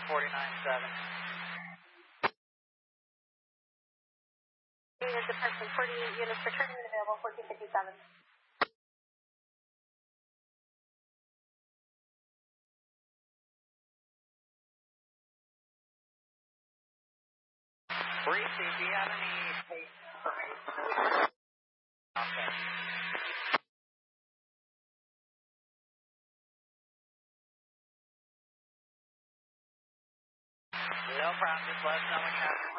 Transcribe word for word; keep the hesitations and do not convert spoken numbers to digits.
forty-nine seven. Unit departure, forty-eight units returning and available, fourteen fifty-seven. Reese, do you have any patient information? Okay. No problem, just let us know when you have